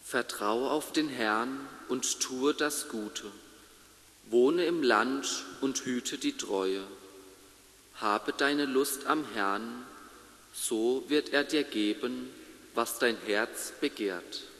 Vertrau auf den Herrn und tue das Gute. Wohne im Land und hüte die Treue. Habe deine Lust am Herrn, so wird er dir geben, was dein Herz begehrt.